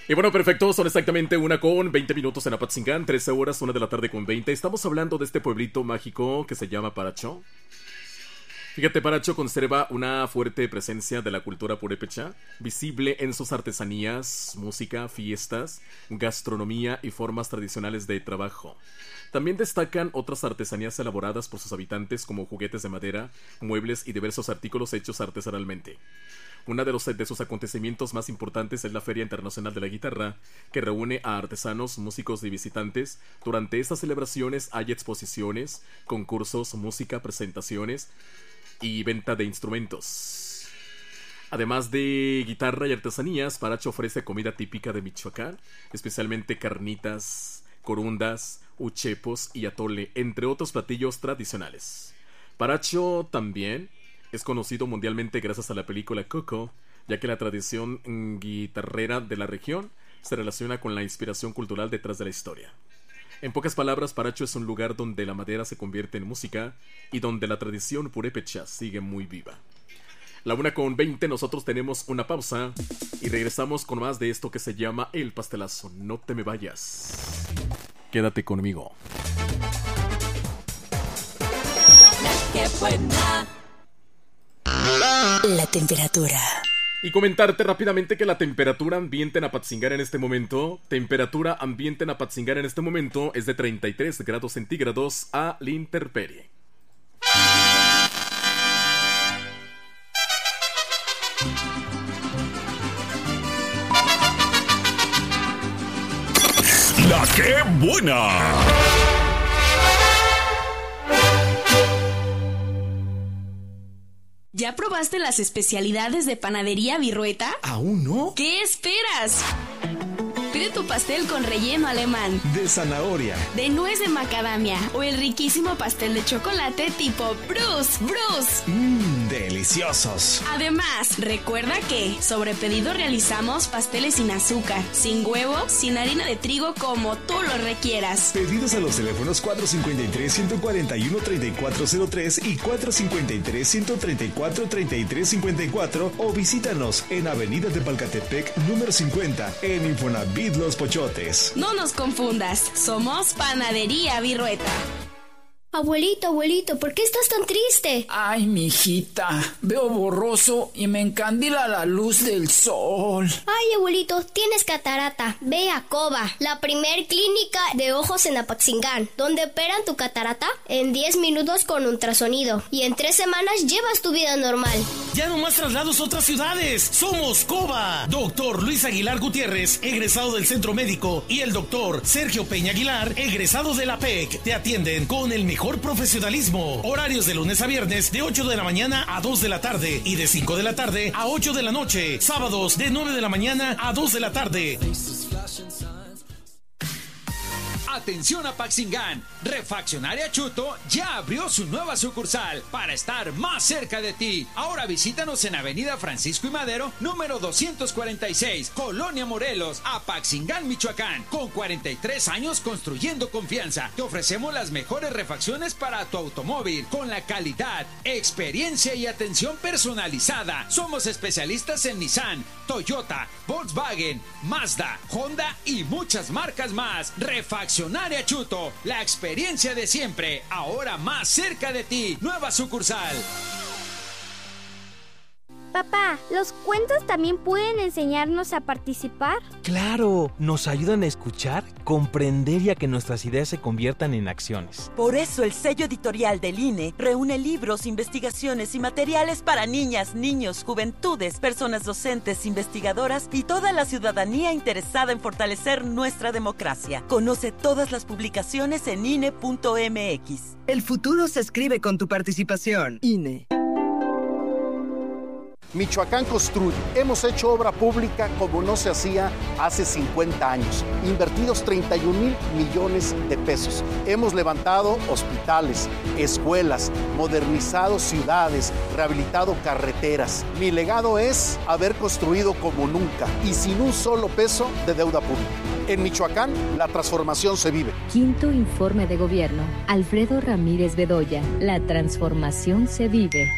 Y bueno, perfecto, son exactamente 1:20 en Apatzingán, 13 horas, 1:20 Estamos hablando de este pueblito mágico que se llama Paracho. Fíjate, Paracho conserva una fuerte presencia de la cultura purépecha, visible en sus artesanías, música, fiestas, gastronomía y formas tradicionales de trabajo. También destacan otras artesanías elaboradas por sus habitantes como juguetes de madera, muebles y diversos artículos hechos artesanalmente. Uno de sus acontecimientos más importantes es la Feria Internacional de la Guitarra, que reúne a artesanos, músicos y visitantes. Durante estas celebraciones hay exposiciones, concursos, música, presentaciones y venta de instrumentos. Además de guitarra y artesanías, Paracho ofrece comida típica de Michoacán, especialmente carnitas, corundas, uchepos y atole, entre otros platillos tradicionales. Paracho también es conocido mundialmente gracias a la película Coco, ya que la tradición guitarrera de la región se relaciona con la inspiración cultural detrás de la historia. En pocas palabras, Paracho es un lugar donde la madera se convierte en música y donde la tradición purépecha sigue muy viva. 1:20, nosotros tenemos una pausa y regresamos con más de esto que se llama El Pastelazo. No te me vayas. Quédate conmigo. ¡Qué buena! La temperatura. Y comentarte rápidamente que la temperatura ambiente en Apatzingán en este momento, es de 33 grados centígrados a la intemperie. ¡La qué buena! ¿Ya probaste las especialidades de Panadería Virrueta? ¿Aún no? ¿Qué esperas? Pide tu pastel con relleno alemán, de zanahoria, de nuez de macadamia o el riquísimo pastel de chocolate tipo Bruce. Deliciosos. Además, recuerda que sobre pedido realizamos pasteles sin azúcar, sin huevo, sin harina de trigo, como tú lo requieras. Pedidos a los teléfonos 453-141-3403 y 453-134-3354 o visítanos en Avenida de Palcatepec, número 50, en Infonavit Los Pochotes. No nos confundas, somos Panadería Virrueta. Abuelito, ¿por qué estás tan triste? Ay, mijita, veo borroso y me encandila la luz del sol. Ay, abuelito, tienes catarata. Ve a Coba, la primer clínica de ojos en Apatzingán, donde operan tu catarata en 10 minutos con ultrasonido. Y en 3 semanas llevas tu vida normal. Ya no más traslados a otras ciudades. Somos Coba. Doctor Luis Aguilar Gutiérrez, egresado del Centro Médico, y el doctor Sergio Peña Aguilar, egresado de la PEC, te atienden con el mejor profesionalismo. Horarios de lunes a viernes de 8 de la mañana a 2 de la tarde y de 5 de la tarde a 8 de la noche. Sábados de 9 de la mañana a 2 de la tarde. Atención a Apatzingán, Refaccionaria Chuto ya abrió su nueva sucursal para estar más cerca de ti. Ahora visítanos en Avenida Francisco y Madero, número 246, Colonia Morelos, Apatzingán, Michoacán. Con 43 años construyendo confianza, te ofrecemos las mejores refacciones para tu automóvil con la calidad, experiencia y atención personalizada. Somos especialistas en Nissan, Toyota, Volkswagen, Mazda, Honda y muchas marcas más. Refaccionaria Chuto, la experiencia de siempre, ahora más cerca de ti. Nueva sucursal. Papá, ¿los cuentos también pueden enseñarnos a participar? ¡Claro! Nos ayudan a escuchar, comprender y a que nuestras ideas se conviertan en acciones. Por eso el sello editorial del INE reúne libros, investigaciones y materiales para niñas, niños, juventudes, personas docentes, investigadoras y toda la ciudadanía interesada en fortalecer nuestra democracia. Conoce todas las publicaciones en INE.mx. El futuro se escribe con tu participación. INE. Michoacán construye. Hemos hecho obra pública como no se hacía hace 50 años. Invertidos 31,000 millones de pesos. Hemos levantado hospitales, escuelas, modernizado ciudades, rehabilitado carreteras. Mi legado es haber construido como nunca y sin un solo peso de deuda pública. En Michoacán, la transformación se vive. Quinto informe de gobierno. Alfredo Ramírez Bedoya. La transformación se vive.